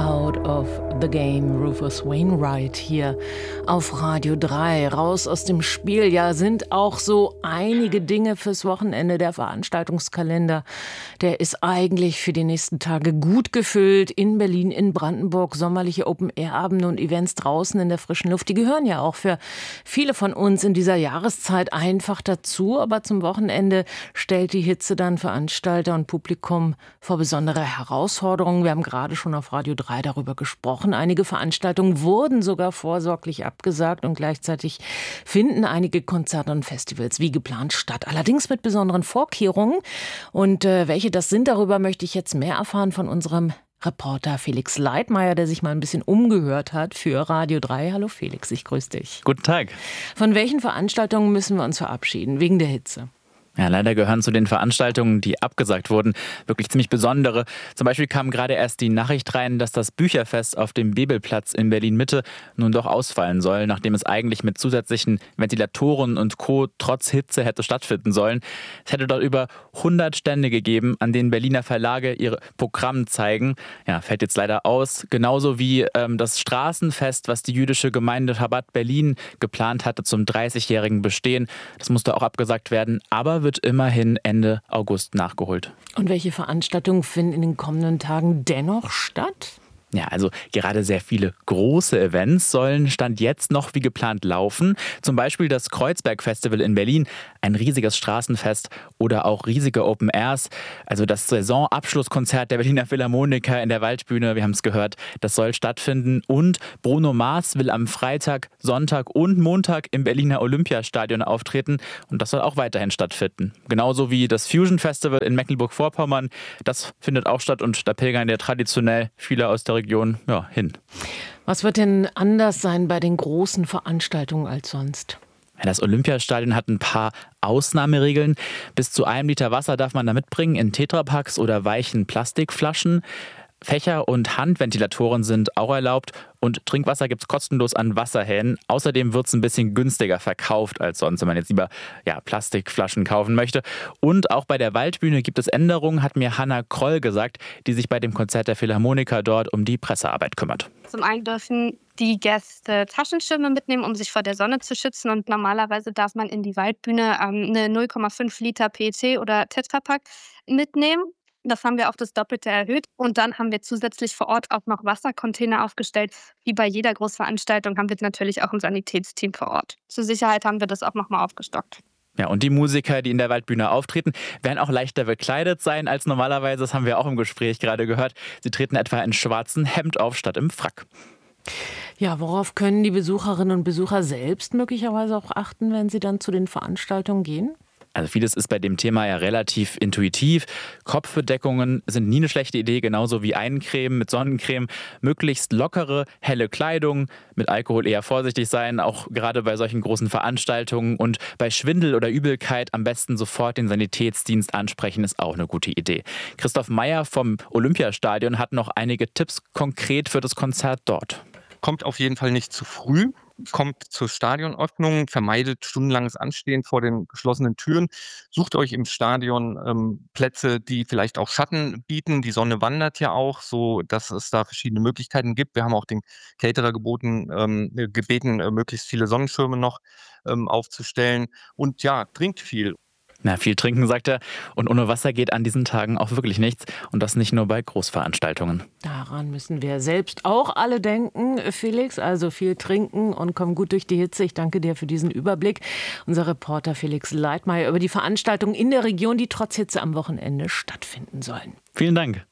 Out of the Game, Rufus Wainwright hier auf Radio 3. Raus aus dem Spiel. Ja, sind auch so einige Dinge fürs Wochenende. Der Veranstaltungskalender, der ist eigentlich für die nächsten Tage gut gefüllt. In Berlin, in Brandenburg, sommerliche Open-Air-Abende und Events draußen in der frischen Luft. Die gehören ja auch für viele von uns in dieser Jahreszeit einfach dazu. Aber zum Wochenende stellt die Hitze dann Veranstalter und Publikum vor besondere Herausforderungen. Wir haben gerade schon auf Radio 3 darüber gesprochen. Einige Veranstaltungen wurden sogar vorsorglich abgesagt und gleichzeitig finden einige Konzerte und Festivals wie geplant statt. Allerdings mit besonderen Vorkehrungen. Und welche das sind, darüber möchte ich jetzt mehr erfahren von unserem Reporter Felix Leitmayr, der sich mal ein bisschen umgehört hat für Radio 3. Hallo Felix, ich grüße dich. Guten Tag. Von welchen Veranstaltungen müssen wir uns verabschieden, wegen der Hitze? Ja, leider gehören zu den Veranstaltungen, die abgesagt wurden, wirklich ziemlich besondere. Zum Beispiel kam gerade erst die Nachricht rein, dass das Bücherfest auf dem Bebelplatz in Berlin-Mitte nun doch ausfallen soll, nachdem es eigentlich mit zusätzlichen Ventilatoren und Co. trotz Hitze hätte stattfinden sollen. Es hätte dort über 100 Stände gegeben, an denen Berliner Verlage ihre Programme zeigen. Ja, fällt jetzt leider aus. Genauso wie das Straßenfest, was die jüdische Gemeinde Chabad Berlin geplant hatte zum 30-jährigen Bestehen. Das musste auch abgesagt werden, aber wird immerhin Ende August nachgeholt. Und welche Veranstaltungen finden in den kommenden Tagen dennoch statt? Ja, also gerade sehr viele große Events sollen Stand jetzt noch wie geplant laufen. Zum Beispiel das Kreuzberg-Festival in Berlin, ein riesiges Straßenfest oder auch riesige Open Airs. Also das Saisonabschlusskonzert der Berliner Philharmoniker in der Waldbühne, wir haben es gehört, das soll stattfinden. Und Bruno Mars will am Freitag, Sonntag und Montag im Berliner Olympiastadion auftreten. Und das soll auch weiterhin stattfinden. Genauso wie das Fusion Festival in Mecklenburg-Vorpommern. Das findet auch statt und da pilgern ja traditionell viele aus der Region hin. Was wird denn anders sein bei den großen Veranstaltungen als sonst? Ja, das Olympiastadion hat ein paar Ausnahmeregeln. Bis zu 1 Liter Wasser darf man da mitbringen in Tetrapacks oder weichen Plastikflaschen. Fächer- und Handventilatoren sind auch erlaubt und Trinkwasser gibt es kostenlos an Wasserhähnen. Außerdem wird es ein bisschen günstiger verkauft als sonst, wenn man jetzt lieber Plastikflaschen kaufen möchte. Und auch bei der Waldbühne gibt es Änderungen, hat mir Hanna Kroll gesagt, die sich bei dem Konzert der Philharmoniker dort um die Pressearbeit kümmert. Zum einen dürfen die Gäste Taschenschirme mitnehmen, um sich vor der Sonne zu schützen. Und normalerweise darf man in die Waldbühne eine 0,5 Liter PET oder Tetrapack mitnehmen. Das haben wir auf das Doppelte erhöht. Und dann haben wir zusätzlich vor Ort auch noch Wassercontainer aufgestellt. Wie bei jeder Großveranstaltung haben wir natürlich auch ein Sanitätsteam vor Ort. Zur Sicherheit haben wir das auch nochmal aufgestockt. Ja, und die Musiker, die in der Waldbühne auftreten, werden auch leichter bekleidet sein als normalerweise. Das haben wir auch im Gespräch gerade gehört. Sie treten etwa in schwarzem Hemd auf statt im Frack. Ja, worauf können die Besucherinnen und Besucher selbst möglicherweise auch achten, wenn sie dann zu den Veranstaltungen gehen? Also vieles ist bei dem Thema ja relativ intuitiv. Kopfbedeckungen sind nie eine schlechte Idee, genauso wie Eincremen mit Sonnencreme. Möglichst lockere, helle Kleidung, mit Alkohol eher vorsichtig sein, auch gerade bei solchen großen Veranstaltungen. Und bei Schwindel oder Übelkeit am besten sofort den Sanitätsdienst ansprechen, ist auch eine gute Idee. Christoph Meyer vom Olympiastadion hat noch einige Tipps konkret für das Konzert dort. Kommt auf jeden Fall nicht zu früh. Kommt zur Stadionöffnung, vermeidet stundenlanges Anstehen vor den geschlossenen Türen. Sucht euch im Stadion Plätze, die vielleicht auch Schatten bieten. Die Sonne wandert ja auch, so dass es da verschiedene Möglichkeiten gibt. Wir haben auch den Caterer gebeten, möglichst viele Sonnenschirme noch aufzustellen. Und ja, trinkt viel. Na, viel trinken, sagt er. Und ohne Wasser geht an diesen Tagen auch wirklich nichts. Und das nicht nur bei Großveranstaltungen. Daran müssen wir selbst auch alle denken, Felix. Also viel trinken und komm gut durch die Hitze. Ich danke dir für diesen Überblick. Unser Reporter Felix Leitmayr über die Veranstaltungen in der Region, die trotz Hitze am Wochenende stattfinden sollen. Vielen Dank.